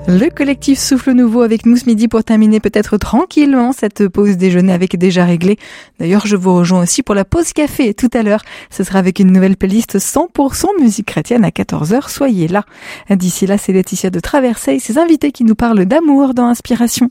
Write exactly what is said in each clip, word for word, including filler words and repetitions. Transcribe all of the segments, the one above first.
Le collectif Souffle Nouveau avec nous ce midi pour terminer peut-être tranquillement cette pause déjeuner avec déjà réglé. D'ailleurs, je vous rejoins aussi pour la pause café tout à l'heure. Ce sera avec une nouvelle playlist cent pour cent musique chrétienne à quatorze heures. Soyez là. D'ici là, c'est Laetitia de Traversée et ses invités qui nous parlent d'amour dans Inspiration.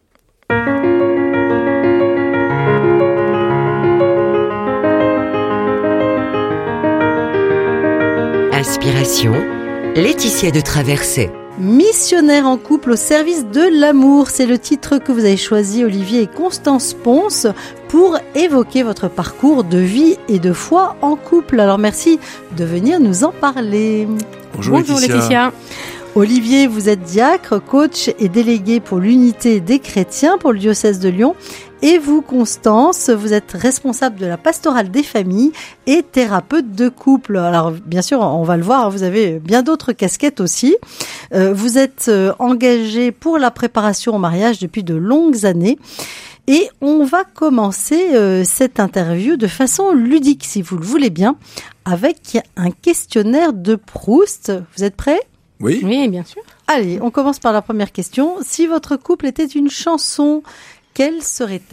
Inspiration, Laetitia de Traversée. Missionnaire en couple au service de l'amour, c'est le titre que vous avez choisi, Olivier et Constance Ponce, pour évoquer votre parcours de vie et de foi en couple. Alors merci de venir nous en parler. Bonjour, Bonjour Laetitia. Laetitia. Olivier, vous êtes diacre, coach et délégué pour l'unité des chrétiens pour le diocèse de Lyon. Et vous, Constance, vous êtes responsable de la pastorale des familles et thérapeute de couple. Alors, bien sûr, on va le voir, vous avez bien d'autres casquettes aussi. Euh, vous êtes engagé pour la préparation au mariage depuis de longues années. Et on va commencer euh, cette interview de façon ludique, si vous le voulez bien, avec un questionnaire de Proust. Vous êtes prêts ? Oui. Oui, bien sûr. Allez, on commence par la première question. Si votre couple était une chanson, quelle serait-elle ?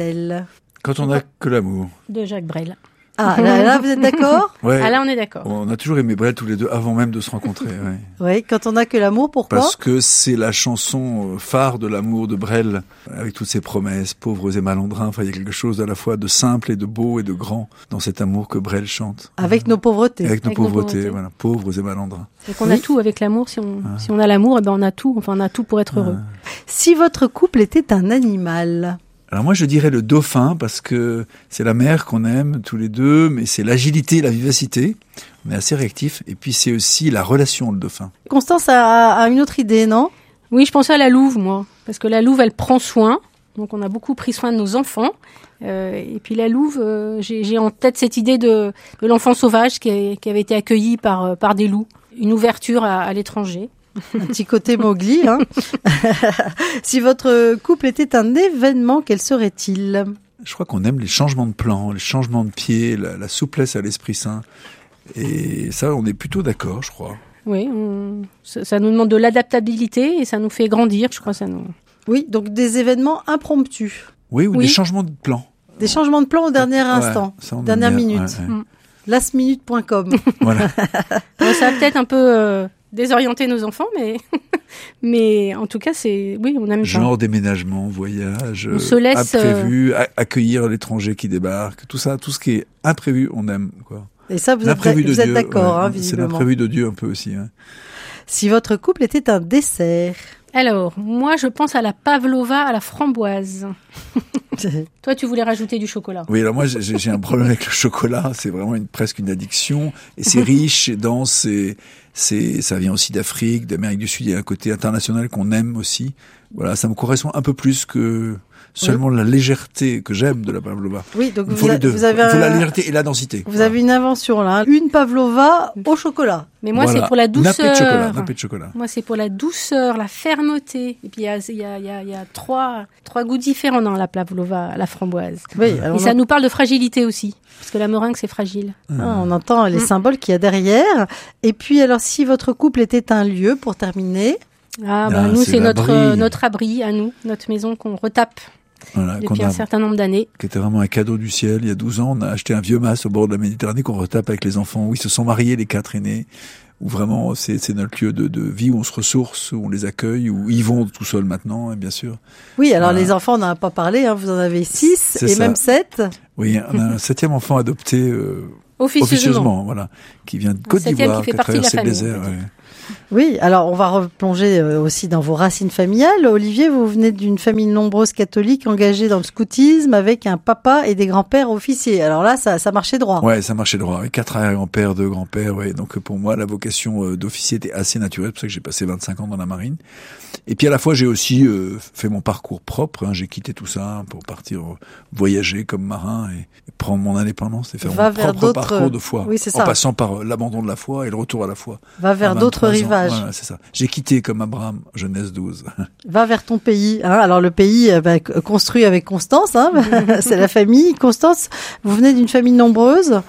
Quand on n'a que l'amour. De Jacques Brel. Ah, là, là vous êtes d'accord ? Ouais. Ah, là, on est d'accord. On a toujours aimé Brel tous les deux, avant même de se rencontrer. Ouais. Oui, quand on n'a que l'amour, pourquoi ? Parce que c'est la chanson phare de l'amour de Brel, avec toutes ses promesses, pauvres et malandrins. Enfin, il y a quelque chose à la fois de simple et de beau et de grand dans cet amour que Brel chante. Avec nos pauvretés. Avec nos avec pauvretés, nos pauvretés. voilà, pauvres et malandrins. C'est qu'on oui. a tout avec l'amour. Si on, ah. si on a l'amour, eh ben on a tout. Enfin, on a tout pour être heureux. Ah. Si votre couple était un animal ? Alors moi je dirais le dauphin parce que c'est la mer qu'on aime tous les deux, mais c'est l'agilité, la vivacité. On est assez réactifs et puis c'est aussi la relation le dauphin. Constance a, a une autre idée, non ? Oui, je pensais à la louve, moi, parce que la louve, elle prend soin. Donc on a beaucoup pris soin de nos enfants. Euh, et puis la louve, euh, j'ai, j'ai en tête cette idée de, de l'enfant sauvage qui, a, qui avait été accueilli par, par des loups. Une ouverture à, à l'étranger. Un petit côté Mowgli, hein. Si votre couple était un événement, quel serait-il ? Je crois qu'on aime les changements de plan, les changements de pied, la, la souplesse à l'Esprit Saint. Et ça, on est plutôt d'accord, je crois. Oui, on, ça, ça nous demande de l'adaptabilité et ça nous fait grandir, je crois. Ça nous... Oui, donc des événements impromptus. Oui, ou Oui. des changements de plan. Des changements de plan au dernier instant, Ouais, ça, on dernière aime bien. minute. Ouais, ouais. Mm. last minute point com. Voilà. Bon, ça va peut-être un peu euh, désorienter nos enfants, mais mais en tout cas, c'est oui, on aime Genre déménagement, voyage, On se laisse, imprévu, a- accueillir l'étranger qui débarque, tout ça, tout ce qui est imprévu, on aime, quoi. Et ça, vous êtes, L'imprévu de vous êtes Dieu, d'accord, ouais, hein, c'est visiblement. l'imprévu de Dieu un peu aussi. Hein. Si votre couple était un dessert. Alors, moi, je pense à la pavlova à la framboise. Toi, tu voulais rajouter du chocolat. Oui, alors moi j'ai, j'ai un problème avec le chocolat, c'est vraiment une, presque une addiction, et c'est riche, c'est dense, c'est, c'est, ça vient aussi d'Afrique, d'Amérique du Sud, il y a un côté international qu'on aime aussi. Voilà, ça me correspond un peu plus que seulement oui. la légèreté que j'aime de la pavlova. Oui, donc il vous, faut a, les deux. vous avez il faut un... la légèreté et la densité. Vous voilà. avez une invention là, hein. Une pavlova au chocolat. Mais moi, voilà. c'est pour la douceur. Nappé de chocolat, nappé de chocolat. Moi, c'est pour la douceur, la fermeté. Et puis, il y a, il y a, il y a, il y a trois, trois goûts différents dans la pavlova à la framboise. Oui, alors et ça nous parle de fragilité aussi. Parce que la meringue, c'est fragile. Ah, on entend les mmh. symboles qu'il y a derrière. Et puis, alors, si votre couple était un lieu, pour terminer... Ah, bah, ah nous, c'est, c'est notre, euh, notre abri à nous, notre maison qu'on retape. Voilà, depuis un a, certain nombre d'années. Qui était vraiment un cadeau du ciel. Il y a douze ans, on a acheté un vieux mas au bord de la Méditerranée qu'on retape avec les enfants, où ils se sont mariés, les quatre aînés, où vraiment c'est, c'est notre lieu de, de vie, où on se ressource, où on les accueille, où ils vont tout seuls maintenant, bien sûr. Oui, alors voilà. Les enfants, on n'en a pas parlé, hein, vous en avez six c'est et ça. Même sept. Oui, on a un septième enfant adopté euh, officieusement. officieusement, voilà, qui vient de Côte d'Ivoire, qui, qui a traversé le désert. Ouais. Oui, alors on va replonger aussi dans vos racines familiales. Olivier, vous venez d'une famille nombreuse catholique engagée dans le scoutisme avec un papa et des grands-pères officiers. Alors là, ça, ça marchait droit. Ouais, ça marchait droit. Avec quatre arrière-grands-pères, deux grands-pères. Ouais. Donc pour moi, la vocation d'officier était assez naturelle. C'est pour ça que j'ai passé vingt-cinq ans dans la marine. Et puis à la fois, j'ai aussi euh, fait mon parcours propre. Hein. J'ai quitté tout ça pour partir voyager comme marin et, et prendre mon indépendance et faire Va mon vers propre d'autres... parcours de foi. Oui, c'est en ça. passant par l'abandon de la foi et le retour à la foi. Va vers d'autres rivages. Voilà, c'est ça. J'ai quitté comme Abraham, Genèse douze. Va vers ton pays. Hein. Alors le pays bah, construit avec Constance, hein. C'est la famille. Constance, vous venez d'une famille nombreuse.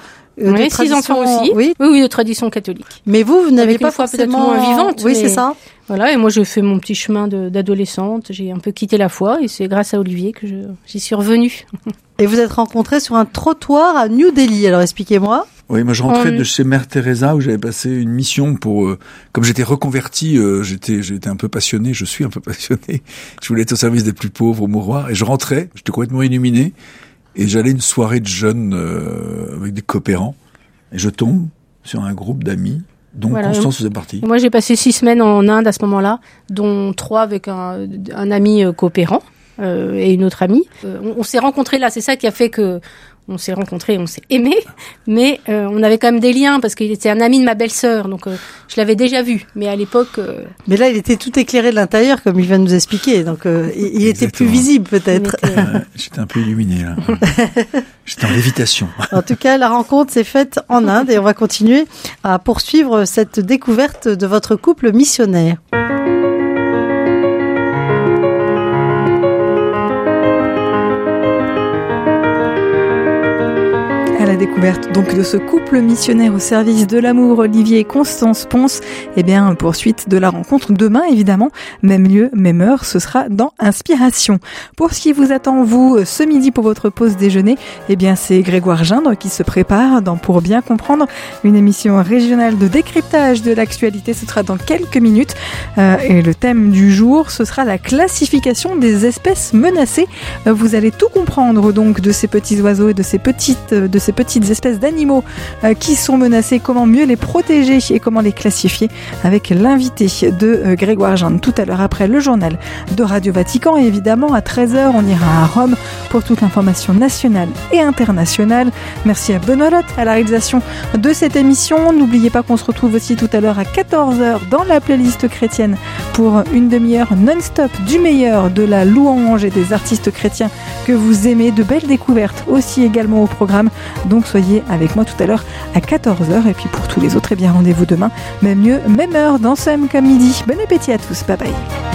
euh, oui, de six enfants aussi. Oui. oui, oui, de tradition catholique. Mais vous, vous n'avez Avec pas une foi forcément... peut-être moins vivante. Oui, mais... c'est ça. Voilà, et moi j'ai fait mon petit chemin de, d'adolescente, j'ai un peu quitté la foi, et c'est grâce à Olivier que je, j'y suis revenue. Et vous êtes rencontrés sur un trottoir à New Delhi, alors expliquez-moi. Oui, moi je rentrais On- de chez Mère Teresa où j'avais passé une mission pour, euh, comme j'étais reconverti, euh, j'étais, j'étais un peu passionné, je suis un peu passionné. Je voulais être au service des plus pauvres, au mouroir, et je rentrais, j'étais complètement illuminé, et j'allais à une soirée de jeunes euh, avec des coopérants, et je tombe sur un groupe d'amis dont Voilà. Constance faisait partie. Et moi j'ai passé six semaines en Inde à ce moment-là, dont trois avec un, un ami euh, coopérant euh, et une autre amie. Euh, on, on s'est rencontrés là, c'est ça qui a fait que on s'est rencontrés, on s'est aimés, mais euh, on avait quand même des liens parce qu'il était un ami de ma belle-sœur, donc euh, je l'avais déjà vu. Mais à l'époque, euh, Mais là, il était tout éclairé de l'intérieur, comme il vient de nous expliquer. Donc, euh, il, il était plus Exactement. visible, on peut-être. était- Ouais, j'étais un peu illuminé là. J'étais en lévitation. En tout cas, la rencontre s'est faite en Inde et on va continuer à poursuivre cette découverte de votre couple missionnaire. À la découverte donc de ce couple missionnaire au service de l'amour, Olivier et Constance Ponce. Eh bien, poursuite de la rencontre demain, évidemment. Même lieu, même heure, ce sera dans Inspiration. Pour ce qui vous attend, vous, ce midi pour votre pause déjeuner, eh bien, c'est Grégoire Gindre qui se prépare dans Pour bien comprendre, une émission régionale de décryptage de l'actualité. Ce sera dans quelques minutes. Euh, et le thème du jour, ce sera la classification des espèces menacées. Euh, vous allez tout comprendre donc de ces petits oiseaux et de ces petites, de ces petites espèces d'animaux euh, qui sont menacés, comment mieux les protéger et comment les classifier avec l'invité de euh, Grégoire Gindre tout à l'heure après le journal de Radio Vatican. Et évidemment, à treize heures, on ira à Rome pour toute l'information nationale et internationale. Merci à Benoît Lotte à la réalisation de cette émission. N'oubliez pas qu'on se retrouve aussi tout à l'heure à quatorze heures dans la playlist chrétienne pour une demi-heure non-stop du meilleur de la louange et des artistes chrétiens que vous aimez. De belles découvertes aussi également au programme. Donc soyez avec moi tout à l'heure à quatorze heures. Et puis pour tous les autres, eh bien rendez-vous demain, même lieu, même heure, dans Somme comme midi. Bon appétit à tous, bye bye.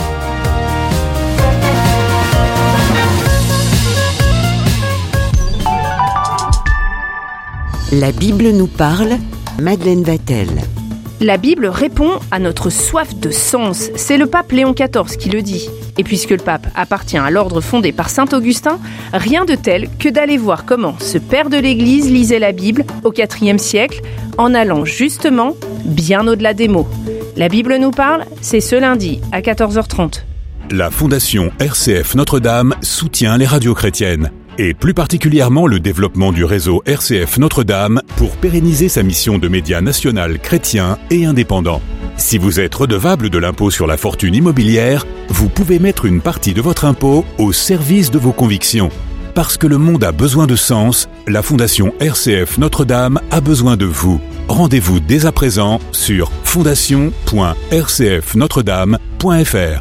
La Bible nous parle, Madeleine Vatel. La Bible répond à notre soif de sens. C'est le pape Léon quatorze qui le dit. Et puisque le pape appartient à l'ordre fondé par saint Augustin, rien de tel que d'aller voir comment ce père de l'Église lisait la Bible au quatrième siècle, en allant justement bien au-delà des mots. La Bible nous parle, c'est ce lundi à quatorze heures trente. La Fondation R C F Notre-Dame soutient les radios chrétiennes, et plus particulièrement le développement du réseau R C F Notre-Dame pour pérenniser sa mission de média national chrétien et indépendant. Si vous êtes redevable de l'impôt sur la fortune immobilière, vous pouvez mettre une partie de votre impôt au service de vos convictions. Parce que le monde a besoin de sens, la Fondation R C F Notre-Dame a besoin de vous. Rendez-vous dès à présent sur fondation point r c f notre dame point f r.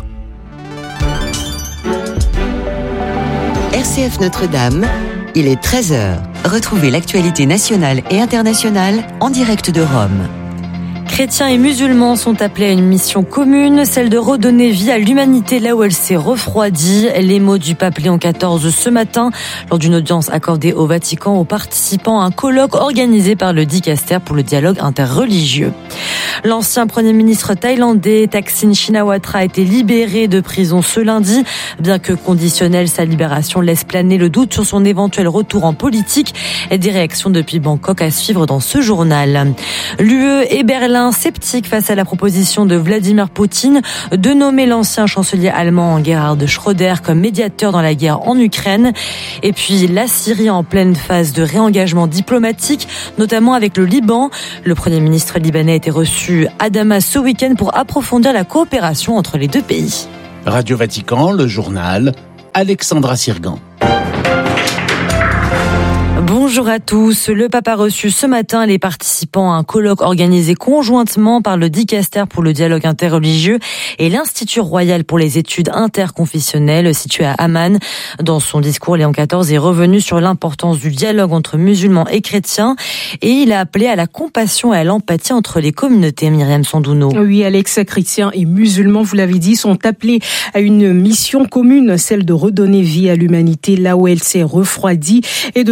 R C F Notre-Dame, il est treize heures. Retrouvez l'actualité nationale et internationale en direct de Rome. Chrétiens et musulmans sont appelés à une mission commune, celle de redonner vie à l'humanité là où elle s'est refroidie. Les mots du pape Léon quatorze ce matin, lors d'une audience accordée au Vatican aux participants à un colloque organisé par le Dicaster pour le dialogue interreligieux. L'ancien premier ministre thaïlandais Thaksin Shinawatra a été libéré de prison ce lundi. Bien que conditionnelle, sa libération laisse planer le doute sur son éventuel retour en politique. Et des réactions depuis Bangkok à suivre dans ce journal. L'U E et Berlin sceptiques face à la proposition de Vladimir Poutine de nommer l'ancien chancelier allemand Gerhard Schröder comme médiateur dans la guerre en Ukraine. Et puis la Syrie en pleine phase de réengagement diplomatique, notamment avec le Liban. Le premier ministre libanais a été reçu à Damas ce week-end pour approfondir la coopération entre les deux pays. Radio Vatican, le journal, Alexandra Sirgan. Bonjour à tous. Le pape a reçu ce matin les participants à un colloque organisé conjointement par le Dicaster pour le dialogue interreligieux et l'Institut royal pour les études interconfessionnelles situé à Amman. Dans son discours, Léon quatorze est revenu sur l'importance du dialogue entre musulmans et chrétiens et il a appelé à la compassion et à l'empathie entre les communautés. Myriam Sandouno. Oui, Alex, chrétiens et musulmans, vous l'avez dit, sont appelés à une mission commune, celle de redonner vie à l'humanité là où elle s'est refroidie et de faire entendre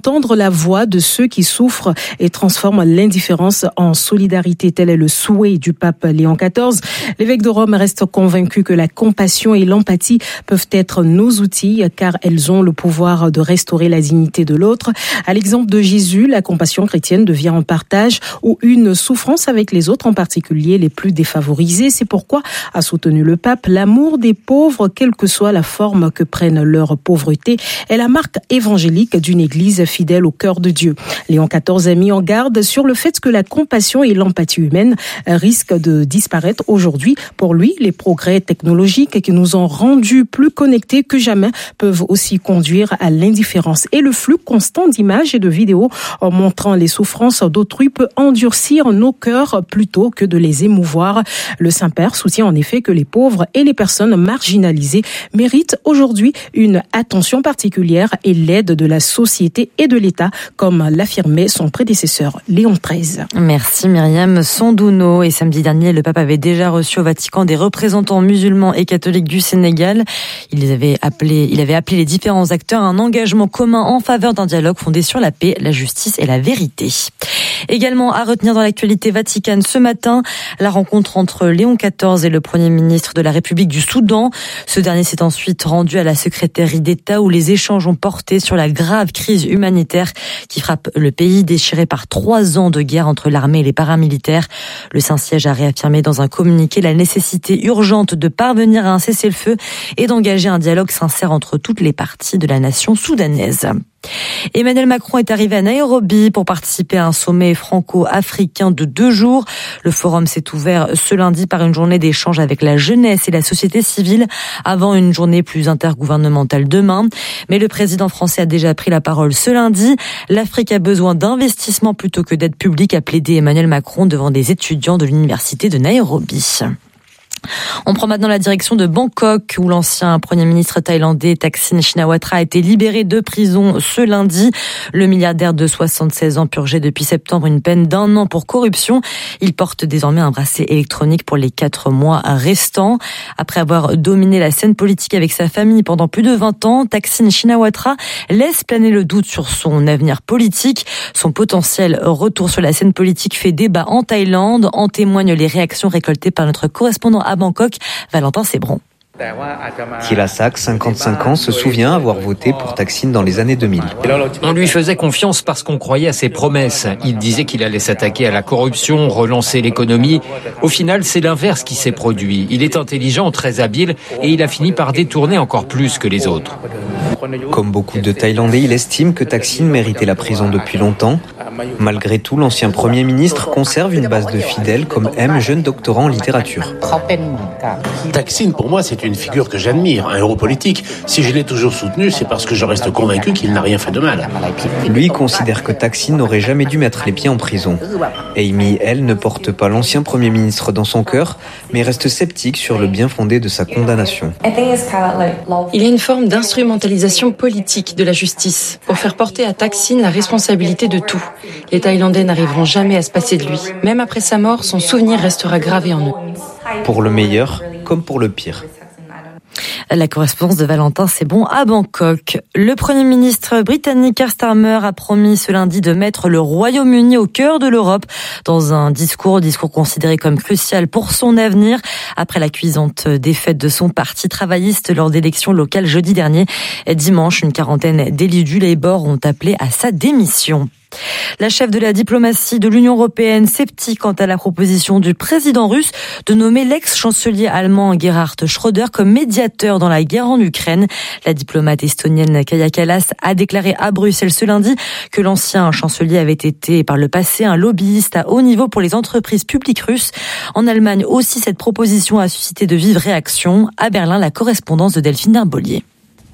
entendre la voix de ceux qui souffrent et transforment l'indifférence en solidarité. Tel est le souhait du pape Léon quatorze. L'évêque de Rome reste convaincu que la compassion et l'empathie peuvent être nos outils car elles ont le pouvoir de restaurer la dignité de l'autre. À l'exemple de Jésus, la compassion chrétienne devient un partage ou une souffrance avec les autres, en particulier les plus défavorisés. C'est pourquoi, a soutenu le pape, l'amour des pauvres, quelle que soit la forme que prenne leur pauvreté, est la marque évangélique d'une église fidèle au cœur de Dieu. Léon quatorze a mis en garde sur le fait que la compassion et l'empathie humaine risquent de disparaître aujourd'hui. Pour lui, les progrès technologiques qui nous ont rendus plus connectés que jamais peuvent aussi conduire à l'indifférence. Et le flux constant d'images et de vidéos en montrant les souffrances d'autrui peut endurcir nos cœurs plutôt que de les émouvoir. Le Saint-Père soutient en effet que les pauvres et les personnes marginalisées méritent aujourd'hui une attention particulière et l'aide de la société et de l'État, comme l'affirmait son prédécesseur Léon treize. Merci Myriam Sondouno. Et samedi dernier, le pape avait déjà reçu au Vatican des représentants musulmans et catholiques du Sénégal. Il les avait appelés, il avait appelé les différents acteurs à un engagement commun en faveur d'un dialogue fondé sur la paix, la justice et la vérité. Également à retenir dans l'actualité vaticane ce matin, la rencontre entre Léon quatorze et le Premier ministre de la République du Soudan. Ce dernier s'est ensuite rendu à la secrétaire d'État où les échanges ont porté sur la grave crise humanitaire qui frappe le pays, déchiré par trois ans de guerre entre l'armée et les paramilitaires. Le Saint-Siège a réaffirmé dans un communiqué la nécessité urgente de parvenir à un cessez-le-feu et d'engager un dialogue sincère entre toutes les parties de la nation soudanaise. Emmanuel Macron est arrivé à Nairobi pour participer à un sommet franco-africain de deux jours. Le forum s'est ouvert ce lundi par une journée d'échange avec la jeunesse et la société civile avant une journée plus intergouvernementale demain. Mais le président français a déjà pris la parole ce lundi. L'Afrique a besoin d'investissements plutôt que d'aide publique, a plaidé Emmanuel Macron devant des étudiants de l'université de Nairobi. On prend maintenant la direction de Bangkok où l'ancien premier ministre thaïlandais Thaksin Shinawatra a été libéré de prison ce lundi. Le milliardaire de soixante-seize ans purgeait depuis septembre une peine d'un an pour corruption. Il porte désormais un bracelet électronique pour les quatre mois restants. Après avoir dominé la scène politique avec sa famille pendant plus de vingt ans, Thaksin Shinawatra laisse planer le doute sur son avenir politique. Son potentiel retour sur la scène politique fait débat en Thaïlande. En témoignent les réactions récoltées par notre correspondant à Bangkok, Valentin Sébron. Thirasak, cinquante-cinq ans, se souvient avoir voté pour Thaksin dans les années deux mille. On lui faisait confiance parce qu'on croyait à ses promesses. Il disait qu'il allait s'attaquer à la corruption, relancer l'économie. Au final, c'est l'inverse qui s'est produit. Il est intelligent, très habile et il a fini par détourner encore plus que les autres. Comme beaucoup de Thaïlandais, il estime que Thaksin méritait la prison depuis longtemps. Malgré tout, l'ancien Premier ministre conserve une base de fidèles comme M, jeune doctorant en littérature. Thaksin, pour moi, c'est une figure que j'admire, un héros politique. Si je l'ai toujours soutenu, c'est parce que je reste convaincu qu'il n'a rien fait de mal. Lui considère que Thaksin n'aurait jamais dû mettre les pieds en prison. Amy, elle, ne porte pas l'ancien Premier ministre dans son cœur, mais reste sceptique sur le bien fondé de sa condamnation. Il y a une forme d'instrumentalisation politique de la justice pour faire porter à Thaksin la responsabilité de tout. Les Thaïlandais n'arriveront jamais à se passer de lui. Même après sa mort, son souvenir restera gravé en eux. Pour le meilleur, comme pour le pire. La correspondance de Valentin Sébron à Bangkok. Le Premier ministre britannique Keir Starmer a promis ce lundi de mettre le Royaume-Uni au cœur de l'Europe dans un discours, discours considéré comme crucial pour son avenir. Après la cuisante défaite de son parti travailliste lors d'élections locales jeudi dernier, dimanche, une quarantaine d'élus du Labour ont appelé à sa démission. La chef de la diplomatie de l'Union européenne sceptique quant à la proposition du président russe de nommer l'ex-chancelier allemand Gerhard Schröder comme médiateur dans la guerre en Ukraine. La diplomate estonienne Kaja Kallas a déclaré à Bruxelles ce lundi que l'ancien chancelier avait été par le passé un lobbyiste à haut niveau pour les entreprises publiques russes. En Allemagne aussi, cette proposition a suscité de vives réactions. À Berlin, la correspondance de Delphine Darbolier.